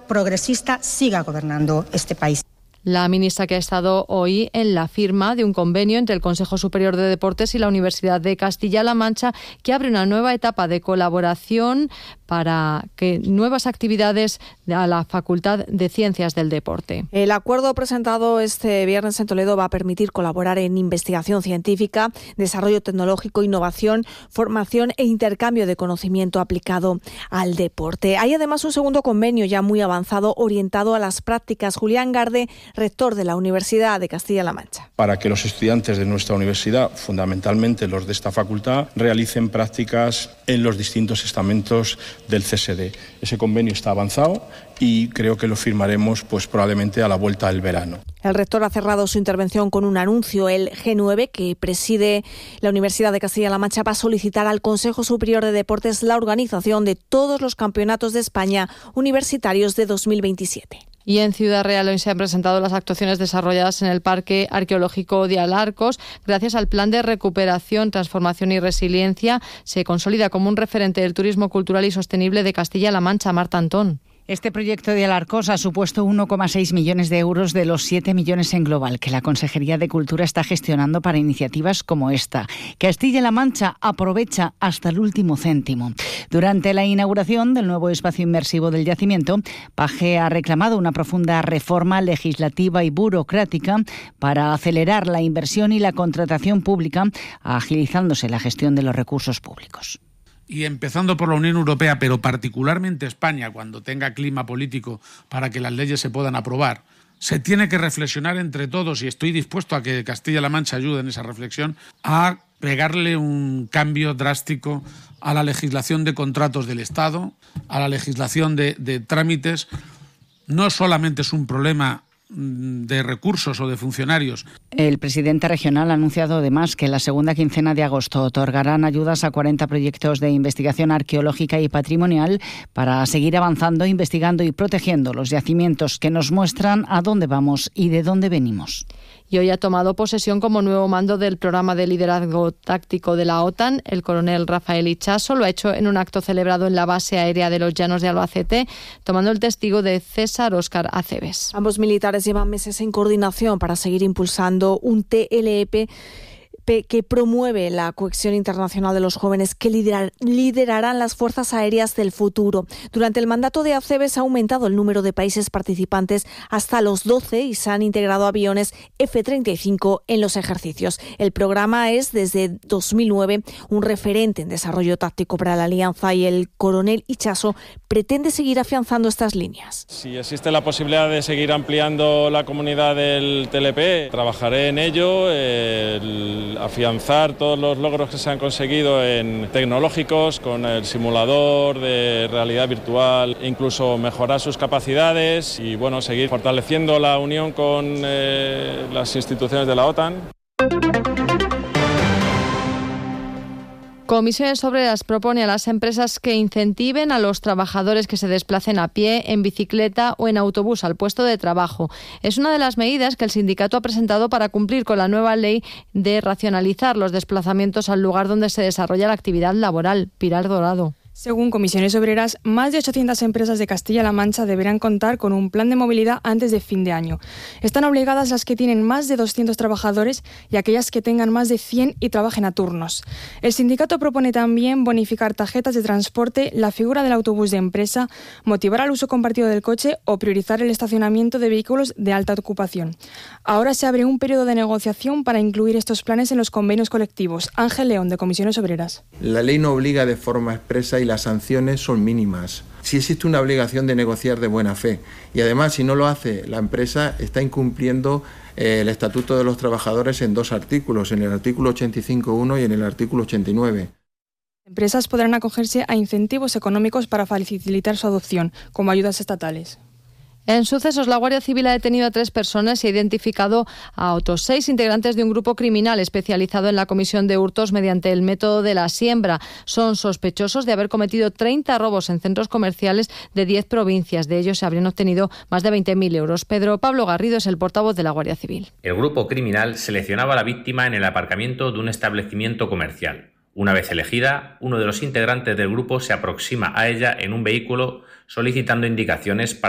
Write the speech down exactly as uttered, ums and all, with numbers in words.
progresista siga gobernando este país. La ministra que ha estado hoy en la firma de un convenio entre el Consejo Superior de Deportes y la Universidad de Castilla-La Mancha que abre una nueva etapa de colaboración para que nuevas actividades a la Facultad de Ciencias del Deporte. El acuerdo presentado este viernes en Toledo va a permitir colaborar en investigación científica, desarrollo tecnológico, innovación, formación e intercambio de conocimiento aplicado al deporte. Hay además un segundo convenio ya muy avanzado orientado a las prácticas. Julián Garde, rector de la Universidad de Castilla-La Mancha. Para que los estudiantes de nuestra universidad, fundamentalmente los de esta facultad, realicen prácticas en los distintos estamentos del C S D. Ese convenio está avanzado y creo que lo firmaremos pues probablemente a la vuelta del verano. El rector ha cerrado su intervención con un anuncio. El G nueve, que preside la Universidad de Castilla-La Mancha, va a solicitar al Consejo Superior de Deportes la organización de todos los campeonatos de España universitarios de dos mil veintisiete. Y en Ciudad Real hoy se han presentado las actuaciones desarrolladas en el Parque Arqueológico de Alarcos. Gracias al Plan de Recuperación, Transformación y Resiliencia, se consolida como un referente del turismo cultural y sostenible de Castilla-La Mancha. Marta Antón. Este proyecto de Alarcos ha supuesto uno coma seis millones de euros de los siete millones en global que la Consejería de Cultura está gestionando para iniciativas como esta. Castilla-La Mancha aprovecha hasta el último céntimo. Durante la inauguración del nuevo espacio inmersivo del yacimiento, Paje ha reclamado una profunda reforma legislativa y burocrática para acelerar la inversión y la contratación pública, agilizándose la gestión de los recursos públicos. Y empezando por la Unión Europea, pero particularmente España, cuando tenga clima político para que las leyes se puedan aprobar, se tiene que reflexionar entre todos, y estoy dispuesto a que Castilla-La Mancha ayude en esa reflexión, a pegarle un cambio drástico a la legislación de contratos del Estado, a la legislación de, de trámites. No solamente es un problema de recursos o de funcionarios. El presidente regional ha anunciado además que en la segunda quincena de agosto otorgarán ayudas a cuarenta proyectos de investigación arqueológica y patrimonial para seguir avanzando, investigando y protegiendo los yacimientos que nos muestran a dónde vamos y de dónde venimos. Y hoy ha tomado posesión como nuevo mando del programa de liderazgo táctico de la OTAN el coronel Rafael Ichaso. Lo ha hecho en un acto celebrado en la base aérea de los Llanos de Albacete, tomando el testigo de César Óscar Aceves. Ambos militares llevan meses en coordinación para seguir impulsando un T L E P que promueve la cohesión internacional de los jóvenes que liderar, liderarán las fuerzas aéreas del futuro. Durante el mandato de Aceves ha aumentado el número de países participantes hasta los doce y se han integrado aviones F treinta y cinco en los ejercicios. El programa es desde dos mil nueve un referente en desarrollo táctico para la alianza y el coronel Ichaso pretende seguir afianzando estas líneas. Si existe la posibilidad de seguir ampliando la comunidad del T L E P, trabajaré en ello. El afianzar todos los logros que se han conseguido en tecnológicos, con el simulador de realidad virtual, incluso mejorar sus capacidades y bueno, seguir fortaleciendo la unión con eh, las instituciones de la OTAN. Comisiones Obreras propone a las empresas que incentiven a los trabajadores que se desplacen a pie, en bicicleta o en autobús al puesto de trabajo. Es una de las medidas que el sindicato ha presentado para cumplir con la nueva ley de racionalizar los desplazamientos al lugar donde se desarrolla la actividad laboral. Pilar Dorado. Según Comisiones Obreras, más de ochocientas empresas de Castilla-La Mancha deberán contar con un plan de movilidad antes de fin de año. Están obligadas las que tienen más de doscientos trabajadores y aquellas que tengan más de cien y trabajen a turnos. El sindicato propone también bonificar tarjetas de transporte, la figura del autobús de empresa, motivar al uso compartido del coche o priorizar el estacionamiento de vehículos de alta ocupación. Ahora se abre un periodo de negociación para incluir estos planes en los convenios colectivos. Ángel León, de Comisiones Obreras. La ley no obliga de forma expresa y las sanciones son mínimas. Si existe una obligación de negociar de buena fe y además si no lo hace la empresa está incumpliendo eh, el Estatuto de los Trabajadores en dos artículos, en el artículo ochenta y cinco punto uno y en el artículo ochenta y nueve. Empresas podrán acogerse a incentivos económicos para facilitar su adopción, como ayudas estatales. En sucesos, la Guardia Civil ha detenido a tres personas y ha identificado a otros seis integrantes de un grupo criminal especializado en la comisión de hurtos mediante el método de la siembra. Son sospechosos de haber cometido treinta robos en centros comerciales de diez provincias. De ellos se habrían obtenido más de veinte mil euros. Pedro Pablo Garrido es el portavoz de la Guardia Civil. El grupo criminal seleccionaba a la víctima en el aparcamiento de un establecimiento comercial. Una vez elegida, uno de los integrantes del grupo se aproxima a ella en un vehículo solicitando indicaciones para